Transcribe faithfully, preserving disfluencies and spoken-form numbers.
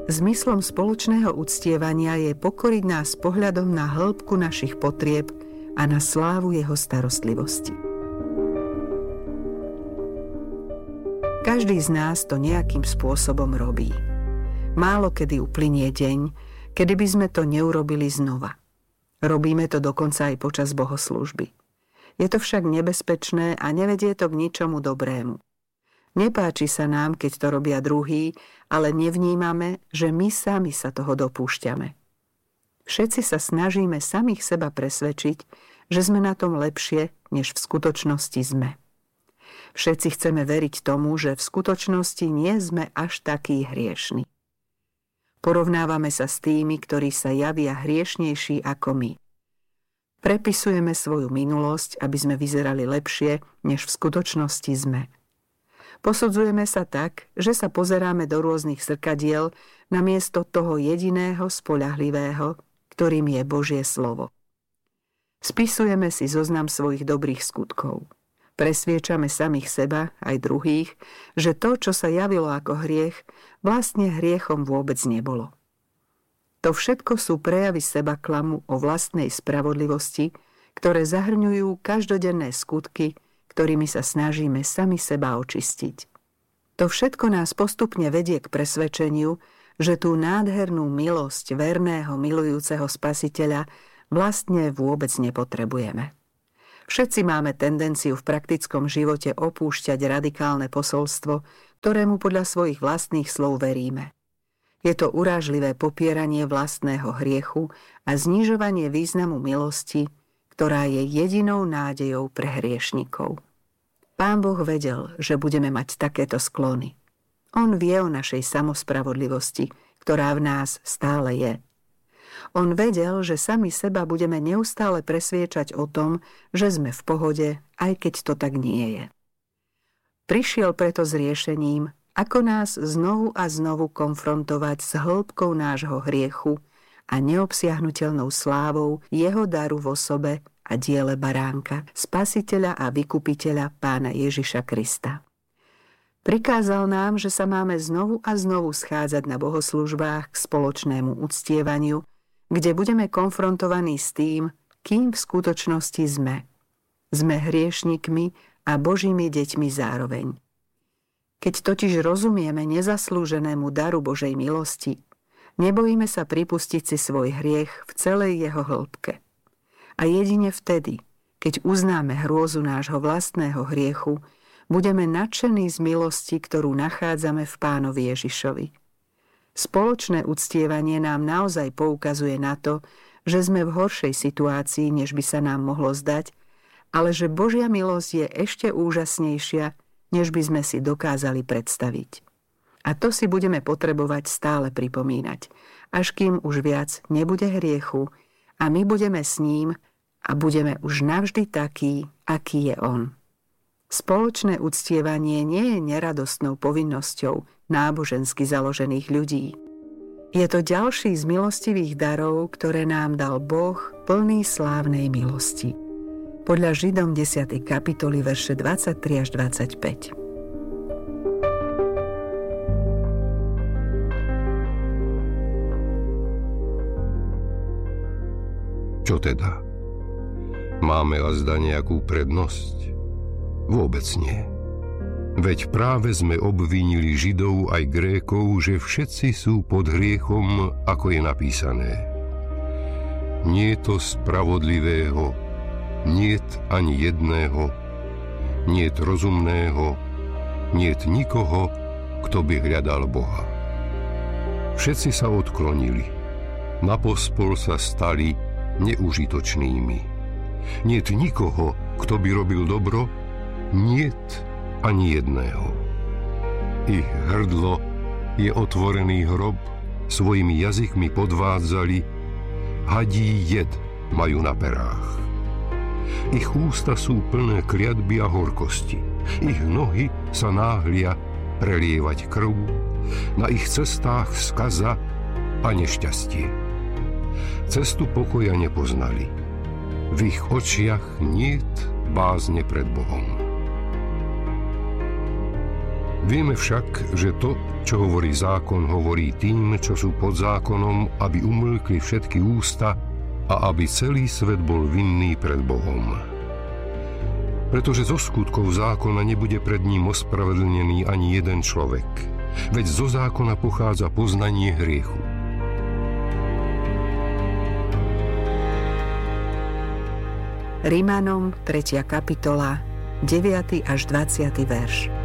Zmyslom spoločného uctievania je pokoriť nás pohľadom na hĺbku našich potrieb a na slávu jeho starostlivosti. Každý z nás to nejakým spôsobom robí. Málo kedy uplynie deň, kedy by sme to neurobili znova. Robíme to dokonca aj počas bohoslúžby. Je to však nebezpečné a nevedie to k ničomu dobrému. Nepáči sa nám, keď to robia druhí, ale nevnímame, že my sami sa toho dopúšťame. Všetci sa snažíme samých seba presvedčiť, že sme na tom lepšie, než v skutočnosti sme. Všetci chceme veriť tomu, že v skutočnosti nie sme až takí hriešni. Porovnávame sa s tými, ktorí sa javia hriešnejší ako my. Prepisujeme svoju minulosť, aby sme vyzerali lepšie, než v skutočnosti sme. Posudzujeme sa tak, že sa pozeráme do rôznych zrkadiel namiesto toho jediného spoľahlivého, ktorým je Božie slovo. Spisujeme si zoznam svojich dobrých skutkov. Presviečame samých seba, aj druhých, že to, čo sa javilo ako hriech, vlastne hriechom vôbec nebolo. To všetko sú prejavy sebaklamu o vlastnej spravodlivosti, ktoré zahrňujú každodenné skutky, ktorými sa snažíme sami seba očistiť. To všetko nás postupne vedie k presvedčeniu, že tú nádhernú milosť verného, milujúceho Spasiteľa vlastne vôbec nepotrebujeme. Všetci máme tendenciu v praktickom živote opúšťať radikálne posolstvo, ktorému podľa svojich vlastných slov veríme. Je to urážlivé popieranie vlastného hriechu a znižovanie významu milosti, ktorá je jedinou nádejou pre hriešnikov. Pán Boh vedel, že budeme mať takéto sklony. On vie o našej samospravodlivosti, ktorá v nás stále je. On vedel, že sami seba budeme neustále presviečať o tom, že sme v pohode, aj keď to tak nie je. Prišiel preto s riešením, ako nás znovu a znovu konfrontovať s hĺbkou nášho hriechu a neobsiahnuteľnou slávou jeho daru v osobe a diele baránka, Spasiteľa a Vykupiteľa Pána Ježiša Krista. Prikázal nám, že sa máme znovu a znovu schádzať na bohoslužbách k spoločnému uctievaniu, kde budeme konfrontovaní s tým, kým v skutočnosti sme. Sme hriešnikmi a Božími deťmi zároveň. Keď totiž rozumieme nezaslúženému daru Božej milosti, nebojíme sa pripustiť si svoj hriech v celej jeho hĺbke. A jedine vtedy, keď uznáme hrôzu nášho vlastného hriechu, budeme nadšení z milosti, ktorú nachádzame v Pánovi Ježišovi. Spoločné uctievanie nám naozaj poukazuje na to, že sme v horšej situácii, než by sa nám mohlo zdať, ale že Božia milosť je ešte úžasnejšia, než by sme si dokázali predstaviť. A to si budeme potrebovať stále pripomínať, až kým už viac nebude hriechu a my budeme s ním a budeme už navždy takí, aký je on. Spoločné uctievanie nie je neradostnou povinnosťou nábožensky založených ľudí. Je to ďalší z milostivých darov, ktoré nám dal Boh plný slávnej milosti. Podľa Židom desiatej kapitoly verše dvadsaťtri až dvadsaťpäť. Čo teda? Máme azda nejakú prednosť? Vôbec nie. Veď práve sme obvinili Židov aj Grékov, že všetci sú pod hriechom, ako je napísané. Nie to spravodlivého, niet ani jedného, niet rozumného, niet nikoho, kto by hľadal Boha. Všetci sa odklonili, napospol sa stali neužitočnými. Niet nikoho, kto by robil dobro, niet ani jedného. Ich hrdlo je otvorený hrob, svojimi jazykmi podvádzali, hadí jed majú na perách. Ich ústa sú plné kliatby a horkosti. Ich nohy sa náhlia prelievať krv, na ich cestách skaza a nešťastie. Cestu pokoja nepoznali. V ich očiach niet bázne pred Bohom. Vieme však, že to, čo hovorí zákon, hovorí tým, čo sú pod zákonom, aby umlkli všetky ústa a aby celý svet bol vinný pred Bohom. Pretože zo skutkov zákona nebude pred ním ospravedlnený ani jeden človek, veď zo zákona pochádza poznanie hriechu. Rimanom tretia kapitola, deviaty až dvadsiaty verš.